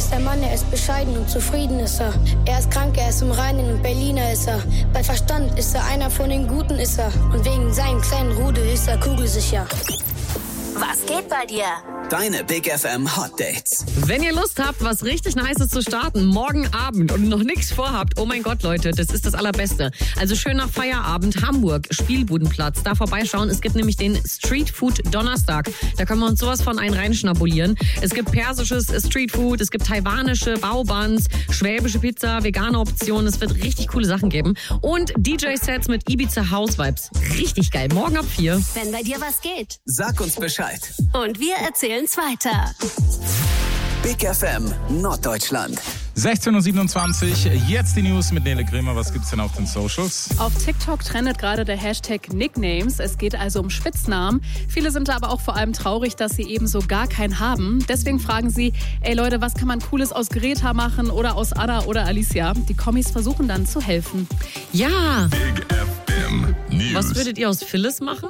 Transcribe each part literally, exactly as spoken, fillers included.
ist der Mann, er ist bescheiden und zufrieden ist er. Er ist krank, er ist im Reinen und Berliner ist er. Bei Verstand ist er einer von den Guten ist er. Und wegen seinem kleinen Rudel ist er kugelsicher. Was geht bei dir? Deine Big F M Hot Dates. Wenn ihr Lust habt, was richtig Nices zu starten, morgen Abend und noch nichts vorhabt, oh mein Gott, Leute, das ist das Allerbeste. Also schön nach Feierabend, Hamburg, Spielbudenplatz, da vorbeischauen. Es gibt nämlich den Street Food Donnerstag. Da können wir uns sowas von einen reinschnabulieren. Es gibt persisches Street Food, es gibt taiwanische Baubuns, schwäbische Pizza, vegane Optionen. Es wird richtig coole Sachen geben. Und D J-Sets mit Ibiza House Vibes. Richtig geil. Morgen ab vier. Wenn bei dir was geht. Sag uns Bescheid. Und wir erzählen's weiter. Big F M Norddeutschland. sechzehn Uhr siebenundzwanzig, jetzt die News mit Nele Kremer. Was gibt's denn auf den Socials? Auf TikTok trendet gerade der Hashtag Nicknames. Es geht also um Spitznamen. Viele sind aber auch vor allem traurig, dass sie eben so gar keinen haben. Deswegen fragen sie, ey Leute, was kann man Cooles aus Greta machen oder aus Anna oder Alicia? Die Kommis versuchen dann zu helfen. Ja. Big F M News. Was würdet ihr aus Phyllis machen?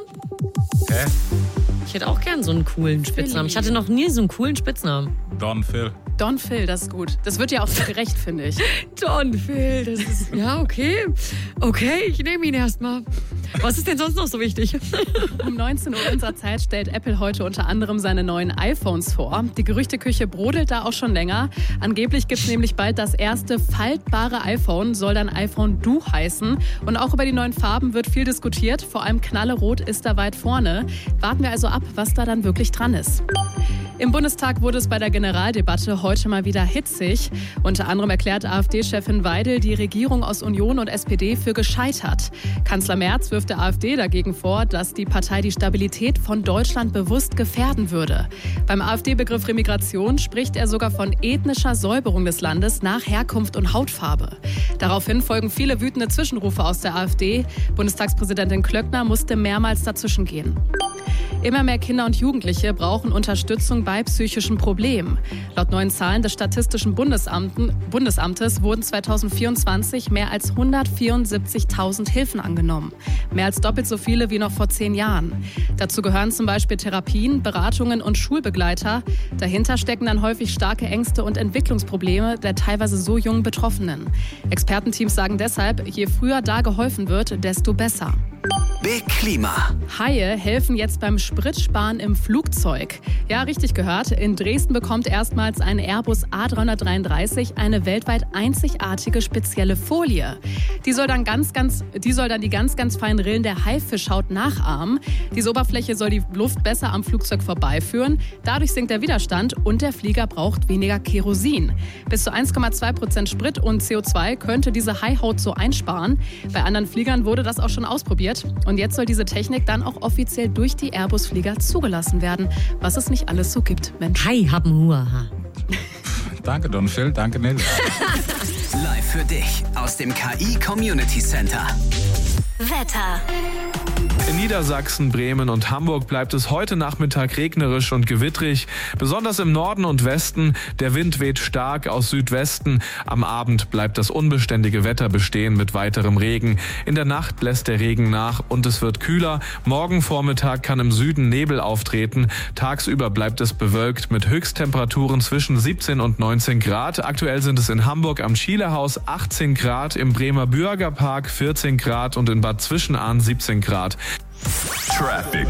Hä? Ich hätte auch gern so einen coolen Spitznamen. Ich hatte noch nie so einen coolen Spitznamen. Don Phil. Don Phil, das ist gut. Das wird ja auch so gerecht, finde ich. Don Phil, das ist... Ja, okay. Okay, ich nehme ihn erstmal. Was ist denn sonst noch so wichtig? Um neunzehn Uhr unserer Zeit stellt Apple heute unter anderem seine neuen iPhones vor. Die Gerüchteküche brodelt da auch schon länger. Angeblich gibt es nämlich bald das erste faltbare iPhone, soll dann iPhone Du heißen. Und auch über die neuen Farben wird viel diskutiert. Vor allem Knallerot ist da weit vorne. Warten wir also ab, was da dann wirklich dran ist. Im Bundestag wurde es bei der Generaldebatte heute mal wieder hitzig. Unter anderem erklärt AfD-Chefin Weidel die Regierung aus Union und S P D für gescheitert. Kanzler Merz wirft der AfD dagegen vor, dass die Partei die Stabilität von Deutschland bewusst gefährden würde. Beim AfD-Begriff Remigration spricht er sogar von ethnischer Säuberung des Landes nach Herkunft und Hautfarbe. Daraufhin folgen viele wütende Zwischenrufe aus der AfD. Bundestagspräsidentin Klöckner musste mehrmals dazwischen gehen. Immer mehr Kinder und Jugendliche brauchen Unterstützung bei psychischen Problemen. Laut neuen Zahlen des Statistischen Bundesamtes wurden zweitausendvierundzwanzig mehr als hundertvierundsiebzigtausend Hilfen angenommen. Mehr als doppelt so viele wie noch vor zehn Jahren. Dazu gehören zum Beispiel Therapien, Beratungen und Schulbegleiter. Dahinter stecken dann häufig starke Ängste und Entwicklungsprobleme der teilweise so jungen Betroffenen. Expertenteams sagen deshalb, je früher da geholfen wird, desto besser. Big Klima. Haie helfen jetzt beim Spritsparen im Flugzeug. Ja, richtig gehört. In Dresden bekommt erstmals ein Airbus A dreihundertdreiunddreißig eine weltweit einzigartige spezielle Folie. Die soll dann ganz, ganz, die soll dann die ganz, ganz feinen Rillen der Haifischhaut nachahmen. Diese Oberfläche soll die Luft besser am Flugzeug vorbeiführen. Dadurch sinkt der Widerstand und der Flieger braucht weniger Kerosin. Bis zu eins Komma zwei Prozent Sprit und C O zwei könnte diese Haihaut so einsparen. Bei anderen Fliegern wurde das auch schon ausprobiert. Und jetzt soll diese Technik dann auch offiziell durch die Airbus-Flieger zugelassen werden, was es nicht alles so gibt. Mensch. Hi, haben Hunger. Danke, Don Phil. Danke, Nele. Live für dich aus dem K I Community Center. Wetter. In Niedersachsen, Bremen und Hamburg bleibt es heute Nachmittag regnerisch und gewittrig. Besonders im Norden und Westen. Der Wind weht stark aus Südwesten. Am Abend bleibt das unbeständige Wetter bestehen mit weiterem Regen. In der Nacht lässt der Regen nach und es wird kühler. Morgen Vormittag kann im Süden Nebel auftreten. Tagsüber bleibt es bewölkt mit Höchsttemperaturen zwischen siebzehn und neunzehn Grad. Aktuell sind es in Hamburg am Schielehaus achtzehn Grad, im Bremer Bürgerpark vierzehn Grad und in Bad Zwischenahn siebzehn Grad. Traffic.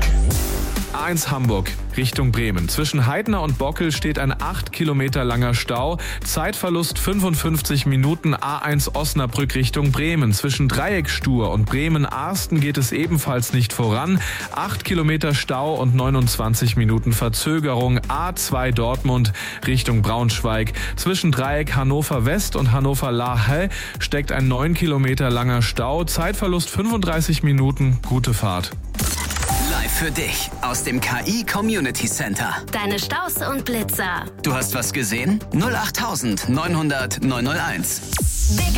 A eins Hamburg Richtung Bremen. Zwischen Heidner und Bockel steht ein acht Kilometer langer Stau. Zeitverlust fünfundfünfzig Minuten. A eins Osnabrück Richtung Bremen. Zwischen Dreieckstur und Bremen-Arsten geht es ebenfalls nicht voran. acht Kilometer Stau und neunundzwanzig Minuten Verzögerung. A zwei Dortmund Richtung Braunschweig. Zwischen Dreieck Hannover West und Hannover Lahe steckt ein neun Kilometer langer Stau. Zeitverlust fünfunddreißig Minuten. Gute Fahrt. Live für dich aus dem K I Community Center. Deine Staus und Blitzer. Du hast was gesehen? null acht neunhundert neunhunderteins. Big